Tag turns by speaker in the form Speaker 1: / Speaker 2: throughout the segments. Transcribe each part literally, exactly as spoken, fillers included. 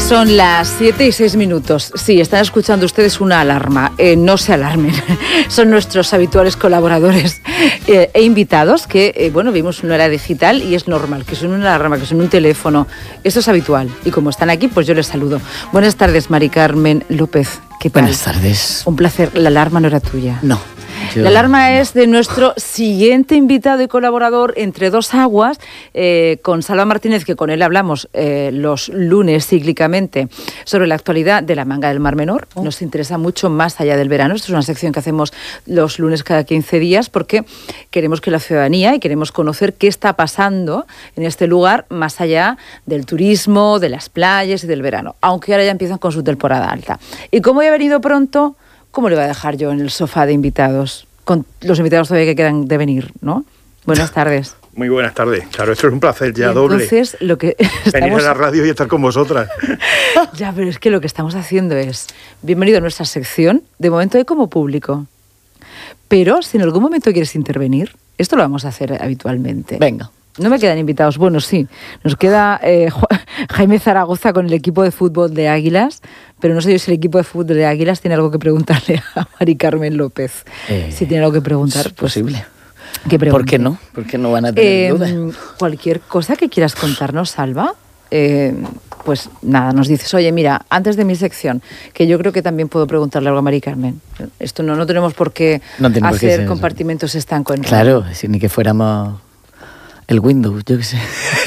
Speaker 1: Son las siete y seis minutos. Sí, están escuchando ustedes una alarma. Eh, no se alarmen. Son nuestros habituales colaboradores eh, e invitados que, eh, bueno, vivimos una era digital y es normal que suene una alarma, que suene un teléfono. Esto es habitual. Y como están aquí, pues yo les saludo. Buenas tardes, Mari Carmen López. ¿Qué tal?
Speaker 2: Buenas tardes.
Speaker 1: Un placer. La alarma no era tuya.
Speaker 2: No. Yo...
Speaker 1: La alarma es de nuestro siguiente invitado y colaborador entre dos aguas, eh, con Salva Martínez, que con él hablamos eh, los lunes cíclicamente sobre la actualidad de la Manga del Mar Menor. Oh. Nos interesa mucho más allá del verano. Esto es una sección que hacemos los lunes cada quince días porque queremos que la ciudadanía y queremos conocer qué está pasando en este lugar más allá del turismo, de las playas y del verano, aunque ahora ya empiezan con su temporada alta. Y como ya he venido pronto, ¿cómo le voy a dejar yo en el sofá de invitados? Con los invitados todavía que quedan de venir, ¿no? Buenas tardes.
Speaker 3: Muy buenas tardes. Claro, esto es un placer ya doble.
Speaker 1: Entonces, lo que estamos...
Speaker 3: venir a la radio y estar con vosotras.
Speaker 1: Ya, pero es que lo que estamos haciendo es... Bienvenido a nuestra sección, de momento hay como público. Pero si en algún momento quieres intervenir, esto lo vamos a hacer habitualmente.
Speaker 2: Venga.
Speaker 1: No me quedan invitados. Bueno, sí. Nos queda eh, Jaime Zaragoza con el equipo de fútbol de Águilas, pero no sé yo si el equipo de fútbol de Águilas tiene algo que preguntarle a Mari Carmen López. Eh, si tiene algo que preguntar.
Speaker 2: Es posible.
Speaker 1: Que
Speaker 2: ¿Por qué no? ¿Por qué no van a tener
Speaker 1: eh,
Speaker 2: duda?
Speaker 1: Cualquier cosa que quieras contarnos, Salva, eh, pues nada, nos dices, oye, mira, antes de mi sección, que yo creo que también puedo preguntarle algo a Mari Carmen. Esto no, no tenemos por qué
Speaker 2: no tenemos
Speaker 1: hacer
Speaker 2: que
Speaker 1: compartimentos estancos. En
Speaker 2: claro, si ni que fuéramos... el Windows, yo qué sé.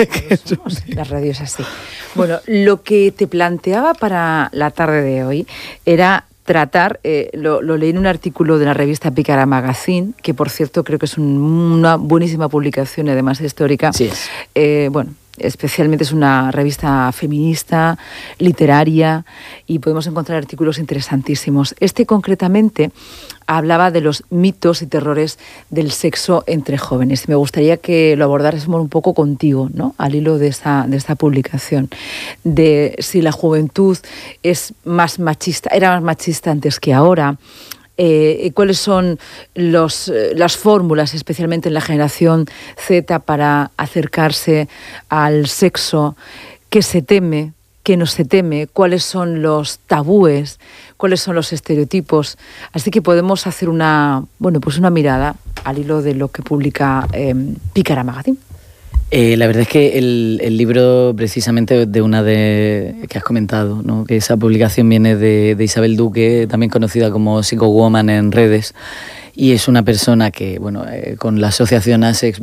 Speaker 1: La radio es así. Bueno, lo que te planteaba para la tarde de hoy era tratar, eh, lo, lo leí en un artículo de la revista Pícara Magazine, que por cierto creo que es un, una buenísima publicación y además histórica.
Speaker 2: Sí es.
Speaker 1: Eh, bueno, especialmente es una revista feminista, literaria, y podemos encontrar artículos interesantísimos. Este concretamente hablaba de los mitos y terrores del sexo entre jóvenes. Me gustaría que lo abordáramos un poco contigo, ¿no? Al hilo de esta, de esta publicación, de si la juventud es más machista, era más machista antes que ahora. Eh, cuáles son los, eh, las fórmulas, especialmente en la generación Z, para acercarse al sexo, qué se teme, qué no se teme, cuáles son los tabúes, cuáles son los estereotipos. Así que podemos hacer una, bueno, pues una mirada al hilo de lo que publica eh, Pícara Magazine.
Speaker 2: Eh, la verdad es que el, el libro, precisamente de una de que has comentado, ¿no? Que esa publicación viene de, de Isabel Duque, también conocida como Psycho Woman en redes, y es una persona que, bueno, eh, con la asociación ASEX